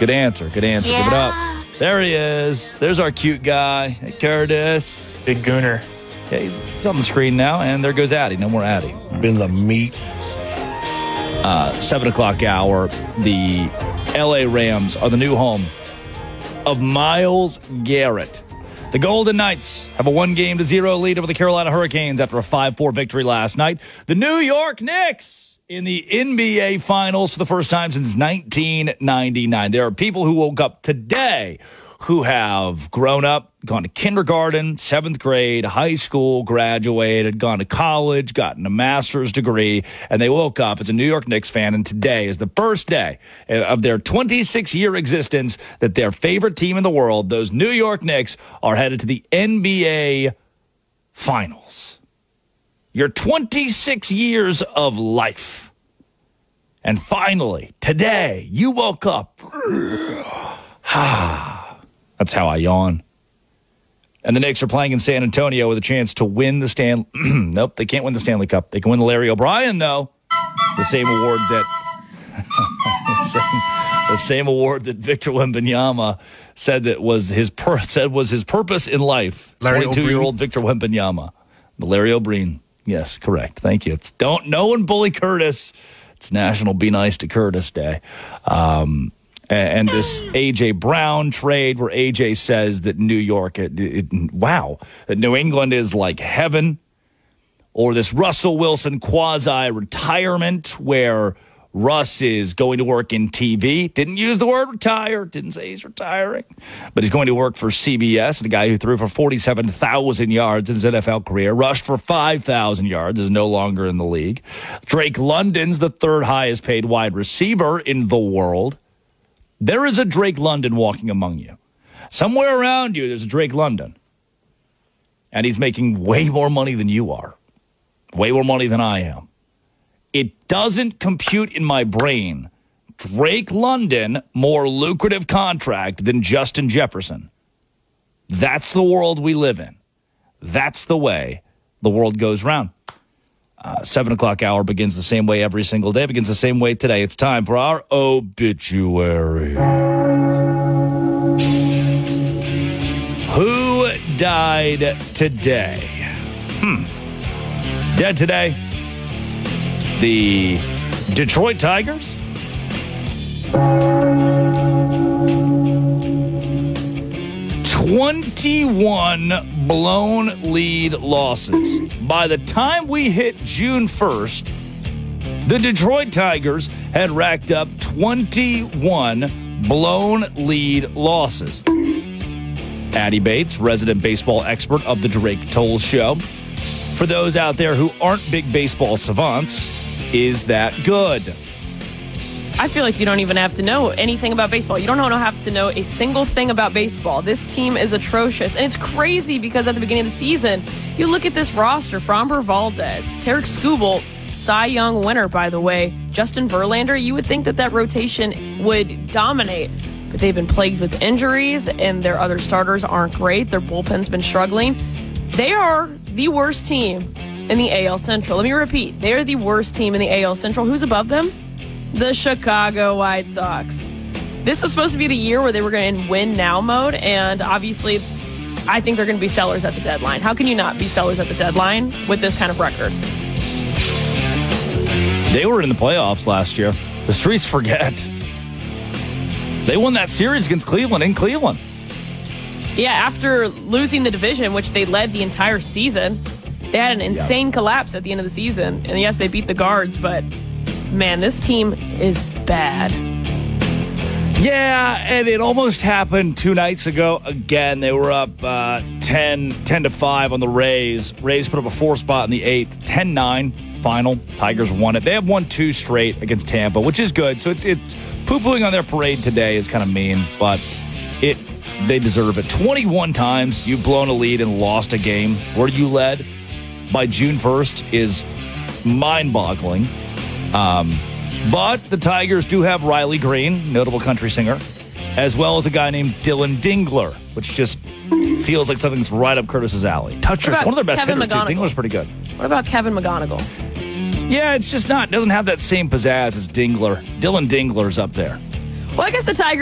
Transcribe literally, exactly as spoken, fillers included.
Good answer. Good answer. Yeah. Give it up. There he is. There's our cute guy. Hey, Curtis. Big gooner. Okay, he's, he's on the screen now, and there goes Addy. No more Addy. Been the meat. Uh, seven o'clock hour. The L A Rams are the new home of Myles Garrett. The Golden Knights have a one-game to zero lead over the Carolina Hurricanes after a five four victory last night. The New York Knicks in the N B A Finals for the first time since nineteen ninety-nine. There are people who woke up today who have grown up, gone to kindergarten, seventh grade, high school, graduated, gone to college, gotten a master's degree, and they woke up as a New York Knicks fan, and today is the first day of their twenty-six-year existence that their favorite team in the world, those New York Knicks, are headed to the N B A Finals. Your twenty-six years of life. And finally, today, you woke up. That's how I yawn. And the Knicks are playing in San Antonio with a chance to win the Stanley. Nope, they can't win the Stanley Cup. They can win the Larry O'Brien, though. The same award that the, same, the same award that Victor Wembanyama said that was his pur- said was his purpose in life. twenty-two-year-old Victor Wembanyama, the Larry O'Brien. Yes, correct. Thank you. It's don't no one bully Curtis. It's National Be Nice to Curtis Day. Um, And this A J. Brown trade where A J says that New York, it, it, wow, that New England is like heaven. Or this Russell Wilson quasi-retirement where Russ is going to work in T V. Didn't use the word retire. Didn't say he's retiring. But he's going to work for C B S. And a guy who threw for forty-seven thousand yards in his N F L career, rushed for five thousand yards, is no longer in the league. Drake London's the third highest paid wide receiver in the world. There is a Drake London walking among you. Somewhere around you, there's a Drake London. And he's making way more money than you are. Way more money than I am. It doesn't compute in my brain. Drake London, more lucrative contract than Justin Jefferson. That's the world we live in. That's the way the world goes round. Uh, seven o'clock hour begins the same way every single day. Begins the same way today. It's time for our obituary. Who died today? Hmm. Dead today. The Detroit Tigers. twenty-one blown lead losses. By the time we hit June first, the Detroit Tigers had racked up twenty-one blown lead losses. Addy Bates, resident baseball expert of the Drake Toll Show. For those out there who aren't big baseball savants, is that good? I feel like you don't even have to know anything about baseball. You don't have to know a single thing about baseball. This team is atrocious. And it's crazy because at the beginning of the season, you look at this roster. Framber Valdez, Tarek Skubal, Cy Young winner, by the way, Justin Verlander. You would think that that rotation would dominate. But they've been plagued with injuries, and their other starters aren't great. Their bullpen's been struggling. They are the worst team in the A L Central. Let me repeat. They are the worst team in the A L Central. Who's above them? The Chicago White Sox. This was supposed to be the year where they were going to win now mode, and obviously I think they're going to be sellers at the deadline. How can you not be sellers at the deadline with this kind of record? They were in the playoffs last year. The streets forget. They won that series against Cleveland in Cleveland. Yeah, after losing the division, which they led the entire season, they had an insane yeah. collapse at the end of the season. And yes, they beat the Guards, but man, this team is bad. Yeah, and it almost happened two nights ago. Again, they were up uh, ten, ten to five on the Rays. Rays put up a four spot in the eighth, ten nine final. Tigers won it. They have won two straight against Tampa, which is good. So it's, it's poo-pooing on their parade today is kind of mean, but it they deserve it. twenty-one times you've blown a lead and lost a game where you led by June first is mind-boggling. Um, but the Tigers do have Riley Green, notable country singer, as well as a guy named Dylan Dingler, which just feels like something's right up Curtis's alley. Touchers, one of their best Kevin hitters, too. McGonigal? Dingler's pretty good. What about Kevin McGonigal? Yeah, it's just not, doesn't have that same pizzazz as Dingler. Dylan Dingler's up there. Well, I guess the Tigers